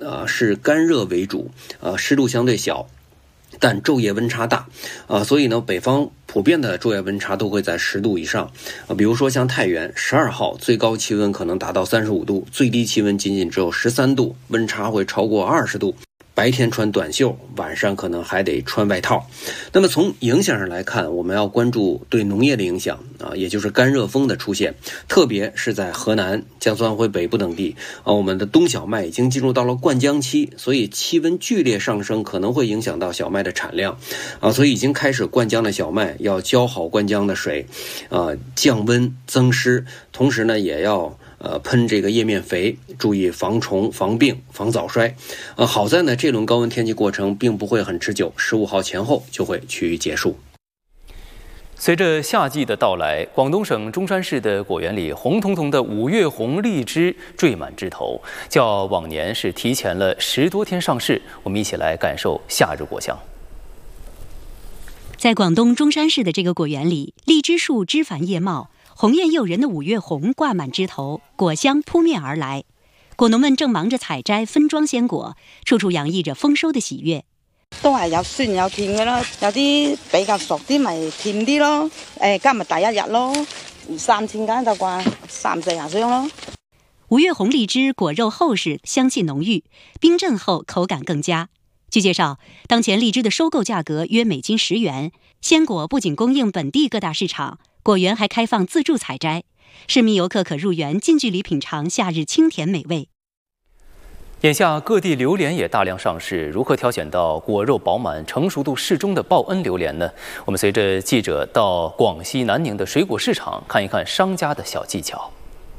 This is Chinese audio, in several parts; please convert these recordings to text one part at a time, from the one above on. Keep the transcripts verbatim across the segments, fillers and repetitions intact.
呃是干热为主，呃湿度相对小，但昼夜温差大，啊、呃，所以呢，北方普遍的昼夜温差都会在十度以上，啊、呃，比如说像太原十二号最高气温可能达到三十五度，最低气温仅仅只有十三度，温差会超过二十度。白天穿短袖，晚上可能还得穿外套。那么从影响上来看，我们要关注对农业的影响啊，也就是干热风的出现，特别是在河南、江苏、安徽北部等地啊，我们的冬小麦已经进入到了灌浆期，所以气温剧烈上升可能会影响到小麦的产量啊，所以已经开始灌浆的小麦要浇好灌浆的水，啊，降温增湿，同时呢也要。呃，喷这个叶面肥，注意防虫、防病、防早衰。呃，好在呢，这轮高温天气过程并不会很持久，十五号前后就会趋于结束。 随着夏季的到来，广东省中山市的果园里，红彤彤的五月红荔枝缀满枝头，较往年是提前了十多天上市。我们一起来感受夏日果香。 在广东中山市的这个果园里，荔枝树枝繁叶茂。红艳诱人的五月红挂满枝头，果香扑面而來。果農們正忙着採摘分裝鮮果，處處洋溢着豐收的喜悅。 都係有酸有甜嘅咯，有啲比較熟啲咪甜啲咯。誒，今日第一日咯，三千斤就啩，三四廿箱咯。 五月紅荔枝果肉厚實，香氣濃郁，冰鎮後口感更佳。據介紹，當前荔枝的收購價格約每斤十元，鮮果不僅供應本地各大市場。果園還開放自助採摘，市民遊客可入園近距離品嘗夏日清甜美味。 眼下各地榴蓮也大量上市，如何挑選到果肉飽滿、成熟度適中的報恩榴蓮呢？我們隨着記者到廣西南寧的水果市場，看一看商家的小技巧。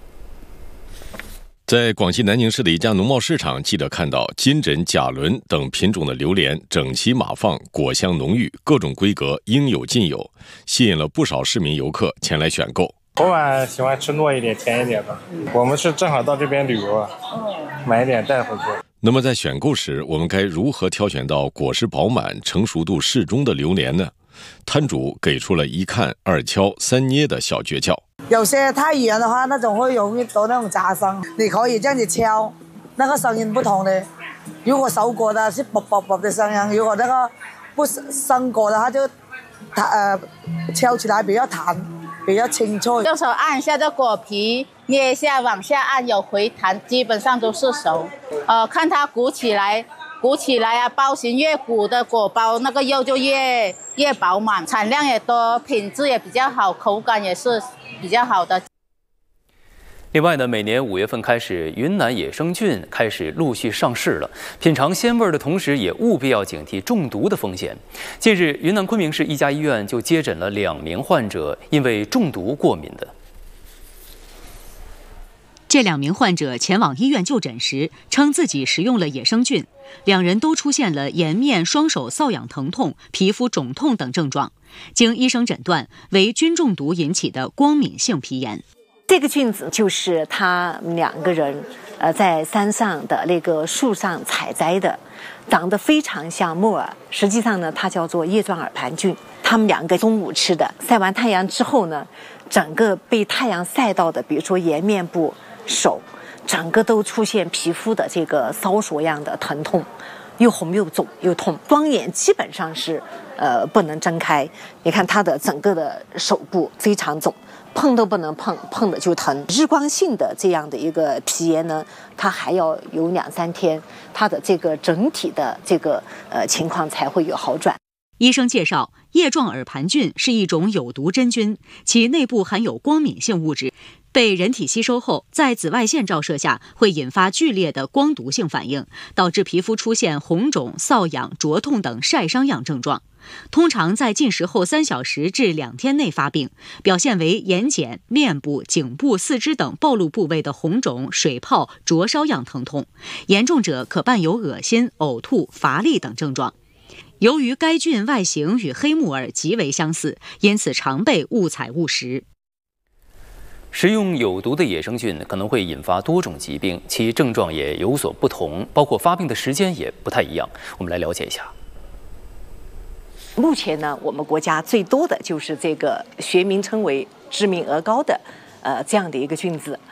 在廣西南寧市的一家農貿市場，記者看到金枕、甲倫等品種的榴蓮整齊碼放，果香濃郁，各種規格應有盡有，吸引了不少市民遊客前來選購。 口感喜歡吃糯一點、甜一點的。我們是正好到這邊旅遊啊，買一點帶回去。 那麼在選購時，我們該如何挑選到果實飽滿、成熟度適中的榴蓮呢？攤主給出了一看、二敲、三捏的小訣竅。 有些太軟的話，那種會容易得那種炸聲。你可以這樣子敲，那個聲音不同的。如果熟過的是啵啵啵的聲音，如果那個不生過的，它就呃敲起來比較彈，比較清脆。 用手按一下這果皮，捏一下往下按，有回彈，基本上都是熟。呃，看它鼓起來。鼓起來啊，包型越鼓的果包，那個肉就越越飽滿，產量也多，品質也比較好，口感也是比較好的。 另外呢，每年五月份開始，雲南野生菌開始陸續上市了。品嘗鮮味的同時，也務必要警惕中毒的風險。近日，雲南昆明市一家醫院就接診了兩名患者，因為中毒過敏的。 這兩名患者前往醫院就診時，稱自己食用了野生菌，兩人都出現了顏面、雙手瘙癢疼痛、皮膚腫痛等症狀，經醫生診斷為菌中毒引起的光敏性皮炎。 這個菌子就是他們兩個人，呃，在山上的那個樹上採摘的，長得非常像木耳，實際上呢，它叫做葉狀耳盤菌。他們兩個中午吃的，曬完太陽之後呢，整個被太陽曬到的，比如說顏面部、手整個都出現皮膚的這個搔索樣的疼痛，又紅又腫又痛，雙眼基本上是呃不能睜開。你看他的整個的手部非常腫，碰都不能碰，碰了就疼。日光性的這樣的一個皮炎呢，它還要有兩三天，它的這個整體的這個呃情況才會有好轉。 醫生介紹，葉狀耳盤菌是一種有毒真菌，其內部含有光敏性物質，被人體吸收後，在紫外線照射下會引發劇烈的光毒性反應，導致皮膚出現紅腫、瘙癢、灼痛等曬傷樣症狀。通常在進食後三小時至兩天內發病，表現為眼瞼、面部、頸部、四肢等暴露部位的紅腫、水泡、灼燒樣疼痛，嚴重者可伴有惡心、嘔吐、乏力等症狀。由於該菌外形與黑木耳極為相似，因此常被誤採誤食。 食用有毒的野生菌可能會引發多種疾病，其症狀也有所不同，包括發病的時間也不太一樣。我們來了解一下。 目前呢，我們國家最多的就是這個學名稱為知名鵝膏的，呃，這樣的一個菌子。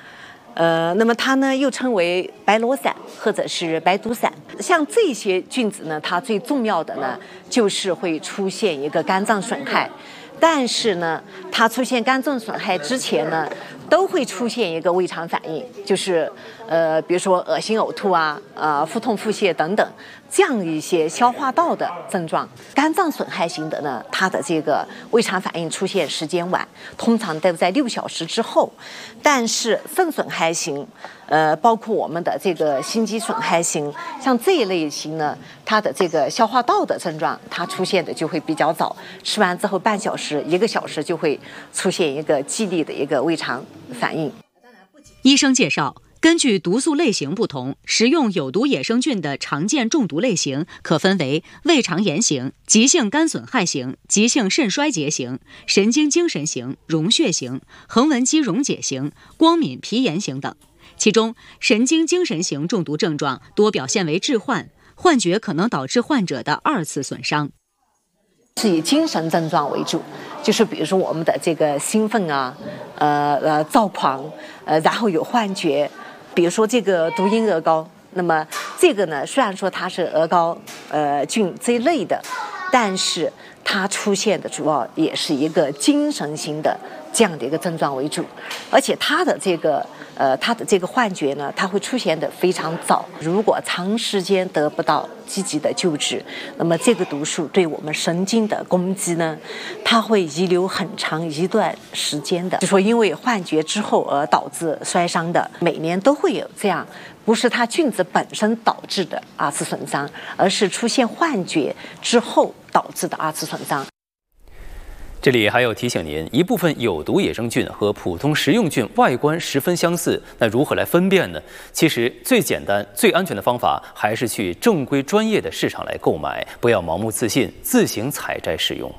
呃，那么它呢又称为白螺伞或者是白毒伞。像这些菌子呢，它最重要的呢就是会出现一个肝脏损害，但是呢，它出现肝脏损害之前呢，都会出现一个胃肠反应，就是呃，比如说恶心、呕吐啊，呃，腹痛、腹泻等等，这样一些消化道的症状。肝脏损害型的呢，它的这个胃肠反应出现时间晚，通常都在六小时之后。但是肾损害型，呃，包括我们的这个心肌损害型，像这一类型呢，它的这个消化道的症状，它出现的就会比较早，吃完之后半小时、一个小时就会出现一个激烈的一个胃肠反应。 医生介绍，根据毒素类型不同，食用有毒野生菌的常见中毒类型可分为胃肠炎型、急性肝损害型、急性肾衰竭型、神经精神型、溶血型、横纹肌溶解型、光敏皮炎型等。其中，神经精神型中毒症状多表现为致幻，幻觉可能导致患者的二次损伤。 是以精神症状为主，就是比如说我们的这个兴奋啊，呃呃躁狂，呃然后有幻觉。比如说这个毒鹰鹅膏，那么这个呢，虽然说它是鹅膏呃菌这一类的，但是它出现的主要也是一个精神型的这样的一个症状为主，而且它的这个呃它的这个幻觉呢，它会出现的非常早。如果长时间得不到积极的救治，那么这个毒素对我们神经的攻击呢，它会遗留很长一段时间的。就说因为幻觉之后而导致摔伤的，每年都会有这样，不是它菌子本身导致的二次损伤，而是出现幻觉之后导致的二次损伤。 这里还要提醒您，一部分有毒野生菌和普通食用菌外观十分相似，那如何来分辨呢？其实最简单、最安全的方法还是去正规专业的市场来购买，不要盲目自信，自行采摘使用。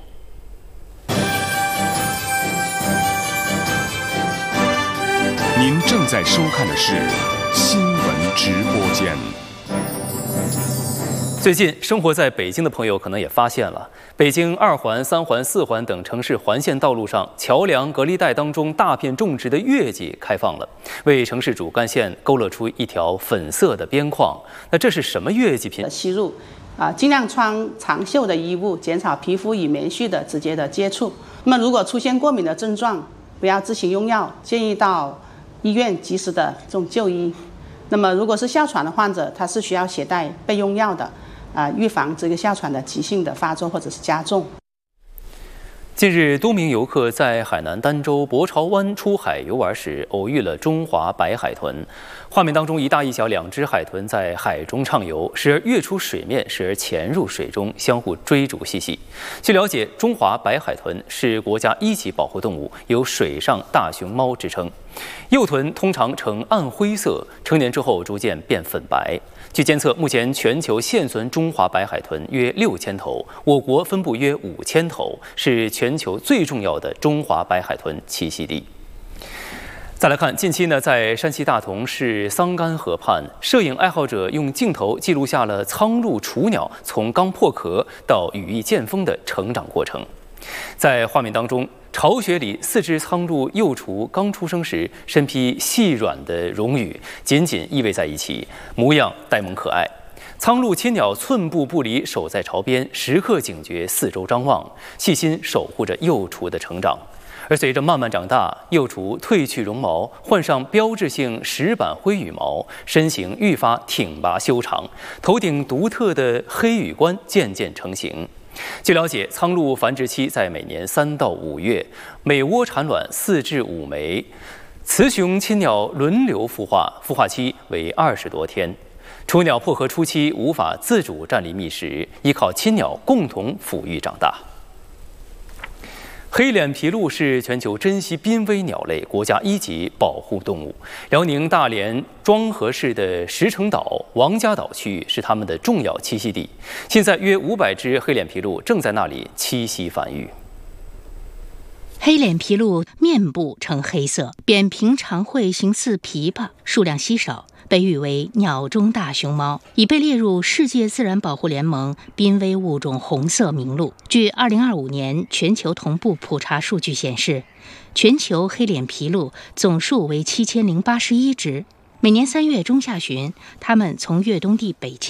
您正在收看的是新闻直播间。 最近生活在北京的朋友可能也发现了，北京二环、三环、四环等城市环线道路上，桥梁、隔离带当中大片种植的月季开放了，为城市主干线勾勒出一条粉色的边框。那这是什么月季品？ 吸入啊，尽量穿长袖的衣物，减少皮肤与棉絮的直接的接触。那么，如果出现过敏的症状，不要自行用药，建议到医院及时的这种就医。那么，如果是哮喘的患者，他是需要携带备用药的。啊，预防这个哮喘的急性的发作或者是加重。 近日，多名游客在海南儋州博潮湾出海游玩时，偶遇了中华白海豚。画面当中，一大一小两只海豚在海中畅游，时而跃出水面，时而潜入水中，相互追逐嬉戏。据了解，中华白海豚是国家一级保护动物，有水上大熊猫之称。幼豚通常呈暗灰色，成年之后逐渐变粉白。据监测，目前全球现存中华白海豚约六千头，我国分布约五千头，是全球最重要的中华白海豚栖息地。再来看，近期呢，在山西大同市桑干河畔，摄影爱好者用镜头记录下了苍鹭雏鸟从刚破壳到羽翼渐丰的成长过程。在画面当中，巢穴里四只苍鹭幼雏刚出生时，身披细软的绒羽，紧紧依偎在一起，模样呆萌可爱。苍鹭亲鸟寸步不离，守在巢边，时刻警觉，四周张望，细心守护着幼雏的成长。而随着慢慢长大，幼雏褪去绒毛，换上标志性石板灰羽毛，身形愈发挺拔修长，头顶独特的黑羽冠渐渐成型。据了解，苍鹭繁殖期在每年三到五月，每窝产卵四至五枚，雌雄亲鸟轮流孵化，孵化期为二十多天。雏鸟破壳初期无法自主站立觅食，依靠亲鸟共同抚育长大。黑脸琵鹭是全球珍稀濒危鸟类，国家一级保护动物。辽宁大连庄河市的石城岛、王家岛区域是它们的重要栖息地。现在约五百只黑脸琵鹭正在那里栖息繁育。 黑脸琵鹭面部呈黑色，扁平长喙，形似琵琶，数量稀少。 被誉为鸟中大熊猫，已被列入世界自然保护联盟濒危物种红色名录。据二零二五年全球同步普查数据显示，全球黑脸琵鹭总数为七千零八十一只。每年三月中下旬，它们从越冬地北迁。